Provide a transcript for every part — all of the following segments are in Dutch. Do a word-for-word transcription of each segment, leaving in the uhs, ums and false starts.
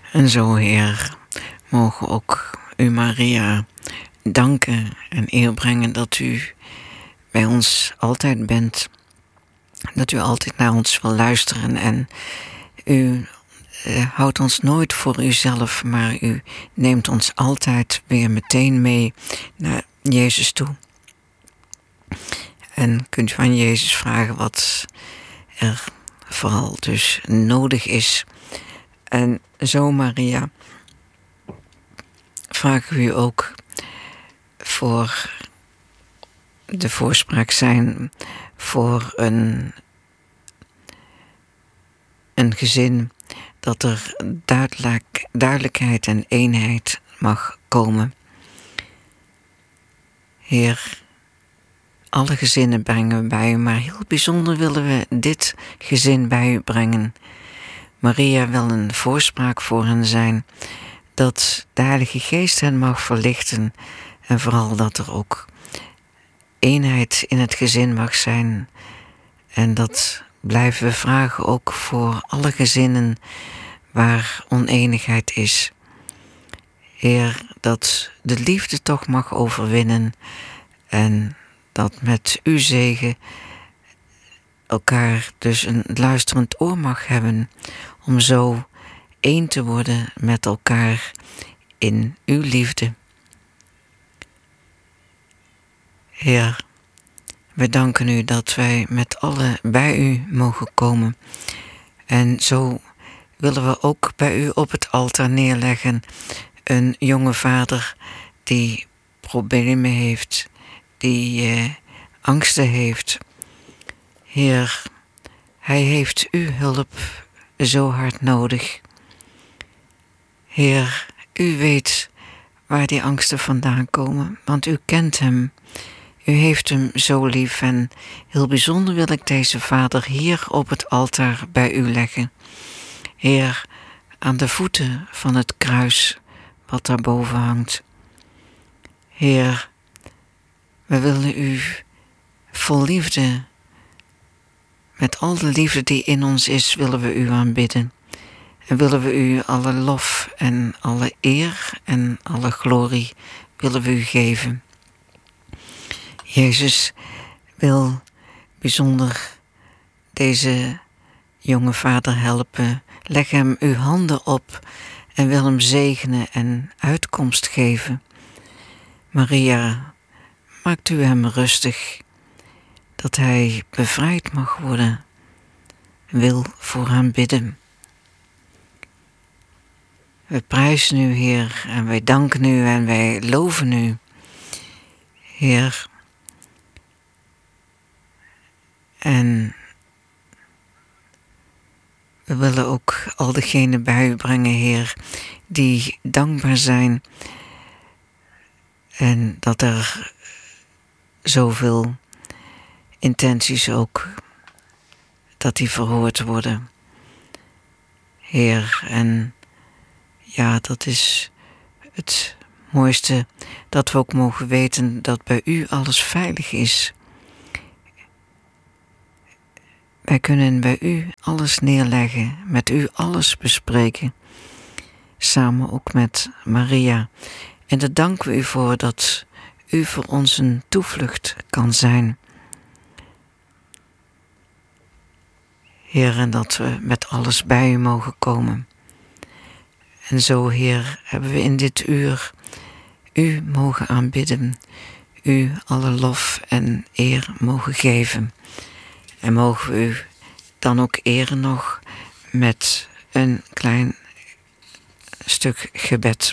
En zo, Heer, mogen ook u, Maria, danken en eer brengen dat u bij ons altijd bent. Dat u altijd naar ons wil luisteren en u uh, houdt ons nooit voor uzelf, maar u neemt ons altijd weer meteen mee naar Jezus toe. En kunt u van Jezus vragen wat er vooral dus nodig is. En zo, Maria, vragen we u ook voor de voorspraak zijn voor een, een gezin, dat er duidelijk, duidelijkheid en eenheid mag komen. Heer, alle gezinnen brengen we bij u, maar heel bijzonder willen we dit gezin bij u brengen. Maria wil een voorspraak voor hen zijn, dat de Heilige Geest hen mag verlichten en vooral dat er ook eenheid in het gezin mag zijn. En dat blijven we vragen ook voor alle gezinnen waar oneenigheid is. Heer, dat de liefde toch mag overwinnen en dat met uw zegen elkaar dus een luisterend oor mag hebben om zo één te worden met elkaar in uw liefde. Heer, we danken u dat wij met allen bij u mogen komen. En zo willen we ook bij u op het altaar neerleggen een jonge vader die problemen heeft, die eh, angsten heeft. Heer, hij heeft uw hulp zo hard nodig. Heer, u weet waar die angsten vandaan komen, want u kent hem. U heeft hem zo lief en heel bijzonder wil ik deze vader hier op het altaar bij u leggen. Heer, aan de voeten van het kruis wat daarboven hangt. Heer, we willen u vol liefde, met al de liefde die in ons is, willen we u aanbidden. En willen we u alle lof en alle eer en alle glorie willen we u geven. Jezus wil bijzonder deze jonge vader helpen. Leg hem uw handen op en wil hem zegenen en uitkomst geven. Maria, maakt u hem rustig, dat hij bevrijd mag worden. Wil voor hem bidden. We prijzen u, Heer, en wij danken u en wij loven u. Heer, en we willen ook al degenen bij u brengen, Heer, die dankbaar zijn en dat er zoveel intenties ook, dat die verhoord worden. Heer, en ja, dat is het mooiste, dat we ook mogen weten dat bij u alles veilig is. Wij kunnen bij u alles neerleggen, met u alles bespreken, samen ook met Maria. En daar danken we u voor dat u voor ons een toevlucht kan zijn. Heer, en dat we met alles bij u mogen komen. En zo, Heer, hebben we in dit uur u mogen aanbidden, u alle lof en eer mogen geven. En mogen we u dan ook eren nog met een klein stuk gebed.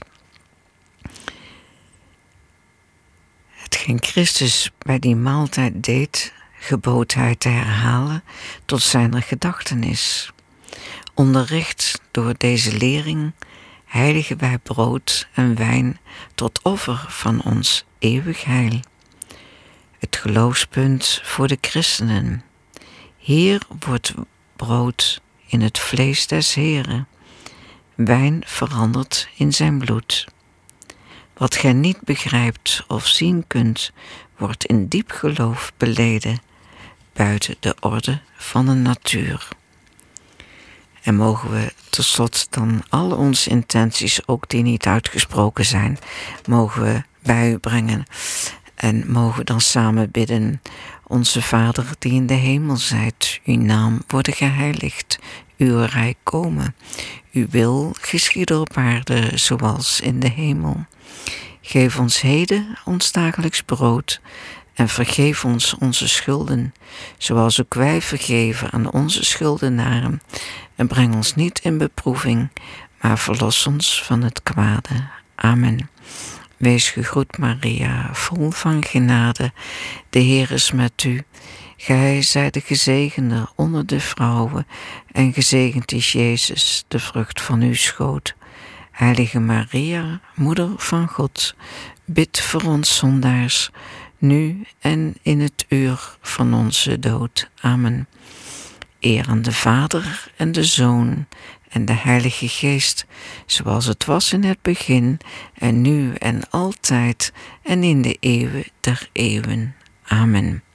Hetgeen Christus bij die maaltijd deed, gebood hij te herhalen tot zijner gedachtenis. Onderricht door deze lering heiligen wij brood en wijn tot offer van ons eeuwig heil. Het geloofspunt voor de christenen. Hier wordt brood in het vlees des Heren, wijn veranderd in zijn bloed. Wat gij niet begrijpt of zien kunt, wordt in diep geloof beleden, buiten de orde van de natuur. En mogen we tenslotte dan alle onze intenties, ook die niet uitgesproken zijn, mogen we bij u brengen. En mogen we dan samen bidden: Onze Vader die in de hemel zijt, uw naam worden geheiligd, uw rijk komen. Uw wil geschieden op aarde zoals in de hemel. Geef ons heden ons dagelijks brood en vergeef ons onze schulden, zoals ook wij vergeven aan onze schuldenaren. En breng ons niet in beproeving, maar verlos ons van het kwade. Amen. Wees gegroet, Maria, vol van genade. De Heer is met u. Gij zijt de gezegende onder de vrouwen, en gezegend is Jezus, de vrucht van uw schoot. Heilige Maria, Moeder van God, bid voor ons zondaars, nu en in het uur van onze dood. Amen. Eer aan de Vader en de Zoon en de Heilige Geest, zoals het was in het begin, en nu en altijd, en in de eeuwen der eeuwen. Amen.